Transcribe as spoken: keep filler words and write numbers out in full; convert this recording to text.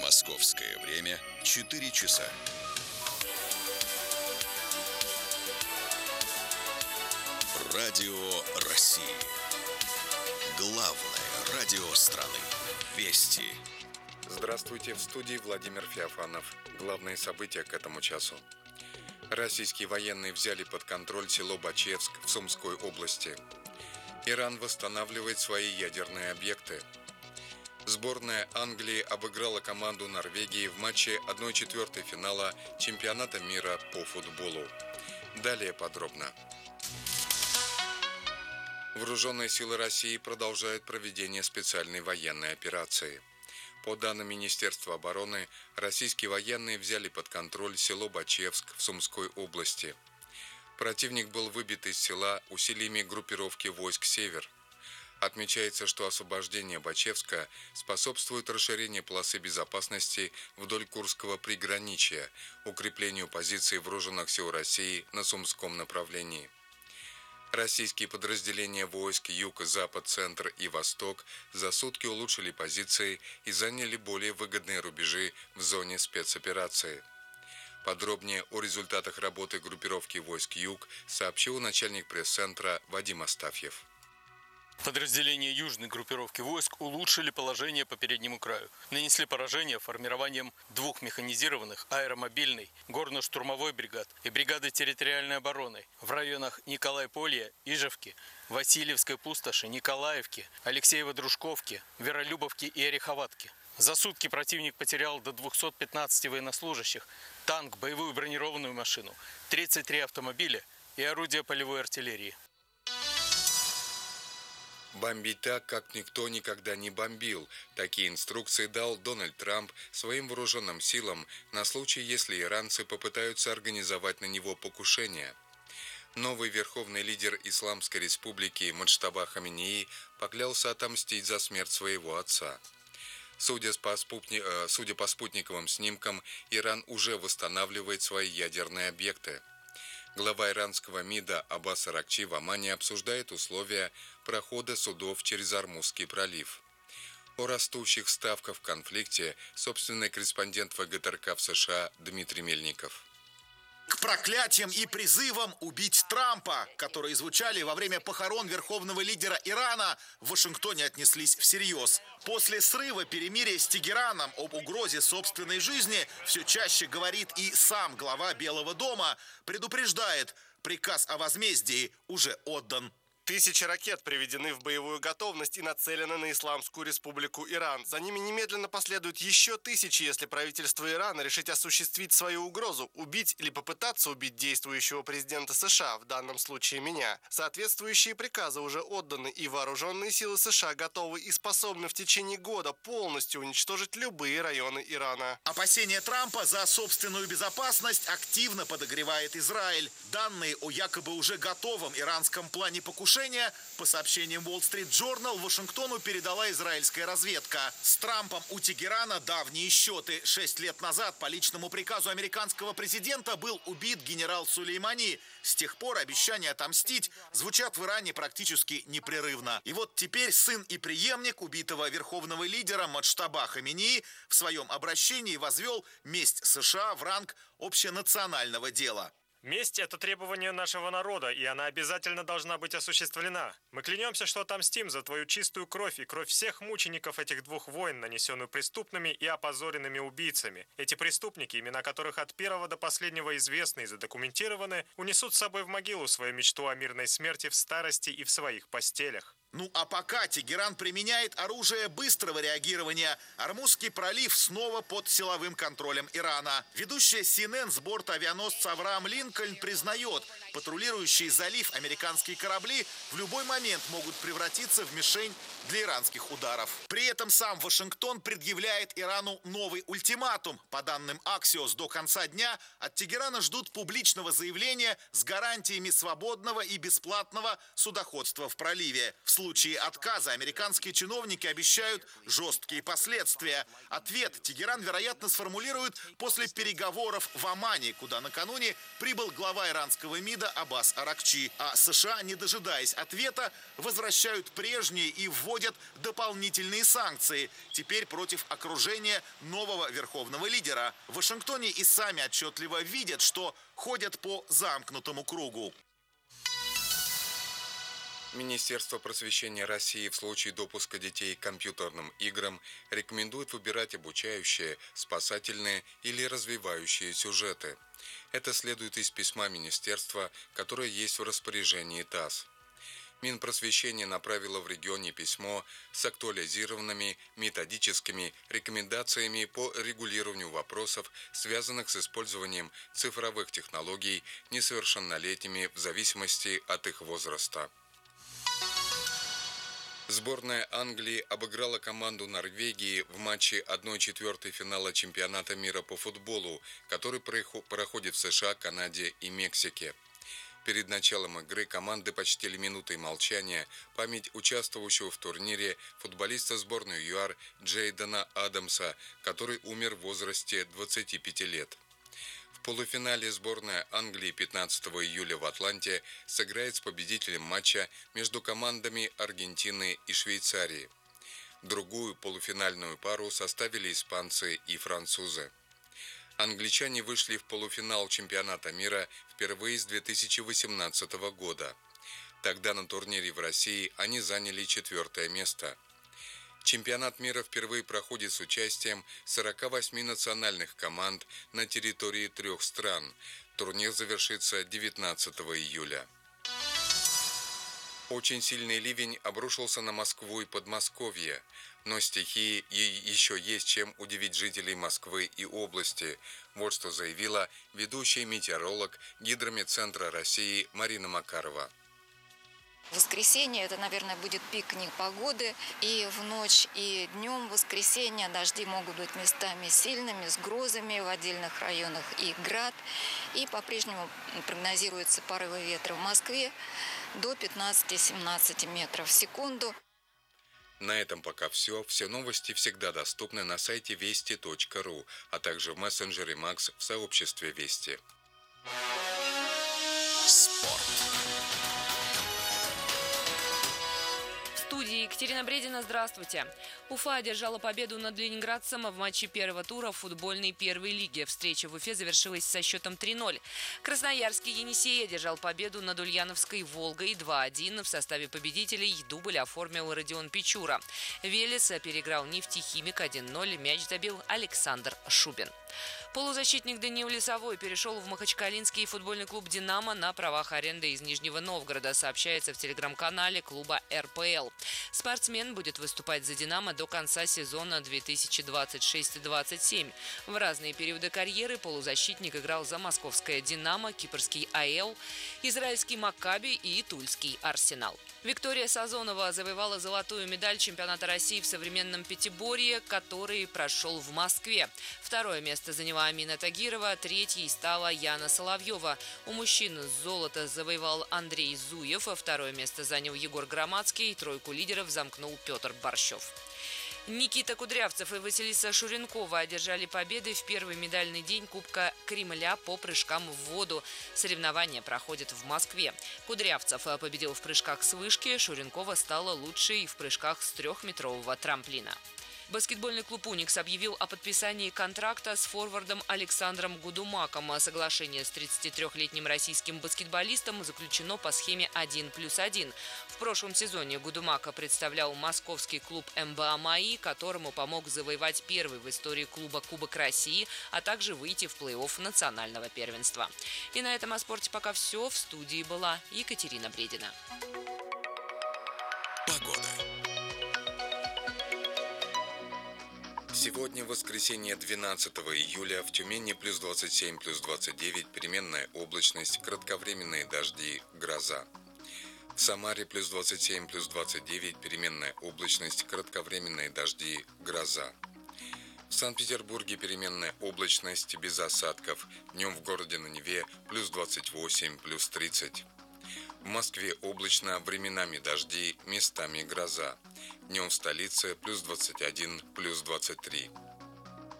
Московское время четыре часа. Радио России. Главное радио страны. Вести. Здравствуйте, в студии Владимир Феофанов. Главные события к этому часу. Российские военные взяли под контроль село Бачевск в Сумской области. Иран восстанавливает свои ядерные объекты. Сборная Англии обыграла команду Норвегии в матче одной четвертой финала чемпионата мира по футболу. Далее подробно. Вооруженные силы России продолжают проведение специальной военной операции. По данным Министерства обороны, российские военные взяли под контроль село Бачевск в Сумской области. Противник был выбит из села усилиями группировки войск «Север». Отмечается, что освобождение Бачевска способствует расширению полосы безопасности вдоль Курского приграничья, укреплению позиций вооруженных сил России на Сумском направлении. Российские подразделения войск Юг, Запад, Центр и Восток за сутки улучшили позиции и заняли более выгодные рубежи в зоне спецоперации. Подробнее о результатах работы группировки войск Юг сообщил начальник пресс-центра Вадим Астафьев. Подразделения южной группировки войск улучшили положение по переднему краю. Нанесли поражение формированием двух механизированных аэромобильной, горно-штурмовой бригад и бригады территориальной обороны в районах Николай-Полья, Ижевки, Васильевской пустоши, Николаевки, Алексеево-Дружковки, Веролюбовки и Ореховатки. За сутки противник потерял до двухсот пятнадцати военнослужащих, танк, боевую бронированную машину, тридцать три автомобиля и орудия полевой артиллерии. Бомбить так, как никто никогда не бомбил. Такие инструкции дал Дональд Трамп своим вооруженным силам на случай, если иранцы попытаются организовать на него покушение. Новый верховный лидер Исламской республики Муджтаба Хаминеи поклялся отомстить за смерть своего отца. Судя по, спутни... Судя по спутниковым снимкам, Иран уже восстанавливает свои ядерные объекты. Глава иранского МИДа Аббас Аракчи в Омане обсуждает условия прохода судов через Ормузский пролив. О растущих ставках в конфликте собственный корреспондент ВГТРК в США Дмитрий Мельников. К проклятиям и призывам убить Трампа, которые звучали во время похорон верховного лидера Ирана, в Вашингтоне отнеслись всерьез. После срыва перемирия с Тегераном об угрозе собственной жизни все чаще говорит и сам глава Белого дома, предупреждает, приказ о возмездии уже отдан. Тысячи ракет приведены в боевую готовность и нацелены на Исламскую республику Иран. За ними немедленно последуют еще тысячи, если правительство Ирана решит осуществить свою угрозу, убить или попытаться убить действующего президента США, в данном случае меня. Соответствующие приказы уже отданы, и вооруженные силы США готовы и способны в течение года полностью уничтожить любые районы Ирана. Опасения Трампа за собственную безопасность активно подогревает Израиль. Данные о якобы уже готовом иранском плане покушения по сообщениям Wall Street Journal Вашингтону передала израильская разведка. С Трампом у Тегерана давние счеты. Шесть лет назад по личному приказу американского президента был убит генерал Сулеймани. С тех пор обещания отомстить звучат в Иране практически непрерывно. И вот теперь сын и преемник убитого верховного лидера Муджтаба Хаминеи в своем обращении возвел месть США в ранг общенационального дела. Месть – это требование нашего народа, и она обязательно должна быть осуществлена. Мы клянемся, что отомстим за твою чистую кровь и кровь всех мучеников этих двух войн, нанесенную преступными и опозоренными убийцами. Эти преступники, имена которых от первого до последнего известны и задокументированы, унесут с собой в могилу свою мечту о мирной смерти в старости и в своих постелях. Ну а пока Тегеран применяет оружие быстрого реагирования, Ормузский пролив снова под силовым контролем Ирана. Ведущая Си Эн Эн с борта авианосца Авраам Линкольн признает, патрулирующие залив американские корабли в любой момент могут превратиться в мишень для иранских ударов. При этом сам Вашингтон предъявляет Ирану новый ультиматум. По данным Axios, до конца дня от Тегерана ждут публичного заявления с гарантиями свободного и бесплатного судоходства в проливе. В случае отказа американские чиновники обещают жесткие последствия. Ответ Тегеран, вероятно, сформулирует после переговоров в Омане, куда накануне прибыл глава иранского МИДа Аида Аббас Аракчи. А США, не дожидаясь ответа, возвращают прежние и вводят дополнительные санкции. Теперь против окружения нового верховного лидера. В Вашингтоне и сами отчетливо видят, что ходят по замкнутому кругу. Министерство просвещения России в случае допуска детей к компьютерным играм рекомендует выбирать обучающие, спасательные или развивающие сюжеты. Это следует из письма министерства, которое есть в распоряжении ТАСС. Минпросвещение направило в регионе письмо с актуализированными методическими рекомендациями по регулированию вопросов, связанных с использованием цифровых технологий несовершеннолетними в зависимости от их возраста. Сборная Англии обыграла команду Норвегии в матче одной четвертой финала чемпионата мира по футболу, который проходит в США, Канаде и Мексике. Перед началом игры команды почтили минутой молчания память участвующего в турнире футболиста сборной ЮАР Джейдена Адамса, который умер в возрасте двадцати пяти лет. В полуфинале сборная Англии пятнадцатого июля в Атланте сыграет с победителем матча между командами Аргентины и Швейцарии. Другую полуфинальную пару составили испанцы и французы. Англичане вышли в полуфинал чемпионата мира впервые с две тысячи восемнадцатого года. Тогда на турнире в России они заняли четвертое место. Чемпионат мира впервые проходит с участием сорока восьми национальных команд на территории трех стран. Турнир завершится девятнадцатого июля. Очень сильный ливень обрушился на Москву и Подмосковье, но стихии еще есть чем удивить жителей Москвы и области. Вот что заявила ведущий метеоролог Гидрометцентра России Марина Макарова. В воскресенье это, наверное, будет пик непогоды. И в ночь, и днем в воскресенье дожди могут быть местами сильными, с грозами в отдельных районах и град. И по-прежнему прогнозируются порывы ветра в Москве до пятнадцати-семнадцати метров в секунду. На этом пока все. Все новости всегда доступны на сайте вести точка ру, а также в мессенджере Макс в сообществе Вести. Спорт. В студии Екатерина Бредина. Здравствуйте. Уфа одержала победу над ленинградцем в матче первого тура футбольной первой лиги. Встреча в Уфе завершилась со счетом три ноль. Красноярский «Енисей» одержал победу над Ульяновской «Волгой» два один. В составе победителей дубль оформил Родион Печура. Велес переиграл «Нефтехимик» один ноль. Мяч забил Александр Шубин. Полузащитник Даниил Лесовой перешел в махачкалинский футбольный клуб «Динамо» на правах аренды из Нижнего Новгорода, сообщается в телеграм-канале клуба эр пэ эл. Спортсмен будет выступать за «Динамо» до конца сезона две тысячи двадцать шесть - двадцать семь. В разные периоды карьеры полузащитник играл за московское «Динамо», кипрский а эл, израильский «Маккаби» и тульский «Арсенал». Виктория Сазонова завоевала золотую медаль чемпионата России в современном пятиборье, который прошел в Москве. Второе место заняла Амина Тагирова, третьей стала Яна Соловьева. У мужчин золото завоевал Андрей Зуев, а второе место занял Егор Громадский, тройку лидеров замкнул Петр Борщев. Никита Кудрявцев и Василиса Шуренкова одержали победы в первый медальный день Кубка Кремля по прыжкам в воду. Соревнования проходят в Москве. Кудрявцев победил в прыжках с вышки, Шуренкова стала лучшей в прыжках с трехметрового трамплина. Баскетбольный клуб «Уникс» объявил о подписании контракта с форвардом Александром Гудумаком. Соглашение с тридцатитрёхлетним российским баскетболистом заключено по схеме один плюс один. В прошлом сезоне Гудумака представлял московский клуб эм бэ а «Маи», которому помог завоевать первый в истории клуба Кубок России, а также выйти в плей-офф национального первенства. И на этом о спорте пока все. В студии была Екатерина Бредина. Погода. Сегодня, воскресенье, двенадцатого июля, в Тюмени плюс двадцать семь, плюс двадцать девять, переменная облачность, кратковременные дожди, гроза. В Самаре плюс двадцать семь, плюс двадцать девять, переменная облачность, кратковременные дожди, гроза. В Санкт-Петербурге переменная облачность, без осадков. Днем в городе на Неве плюс двадцать восемь, плюс тридцать. В Москве облачно, временами дожди, местами гроза. Днем в столице плюс двадцать один, плюс двадцать три.